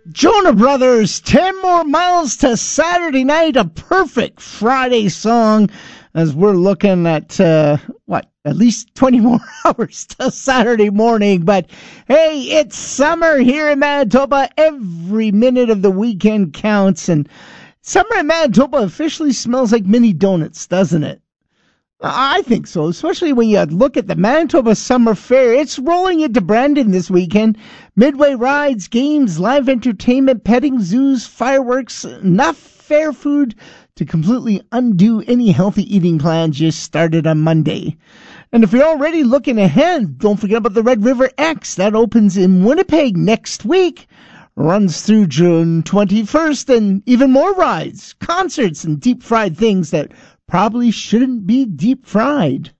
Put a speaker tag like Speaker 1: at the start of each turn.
Speaker 1: Jonah Brothers, 10 more miles to Saturday night, a perfect Friday song as we're looking at, at least 20 more hours till Saturday morning. But hey, it's summer here in Manitoba. Every minute of the weekend counts, and summer in Manitoba officially smells like mini donuts, doesn't it? I think so, especially when you look at the Manitoba Summer Fair. It's rolling into Brandon this weekend. Midway rides, games, live entertainment, petting zoos, fireworks, enough fair food to completely undo any healthy eating plans you started on Monday. And if you're already looking ahead, don't forget about the Red River X. That opens in Winnipeg next week, runs through June 21st, and even more rides, concerts, and deep-fried things that probably shouldn't be deep fried.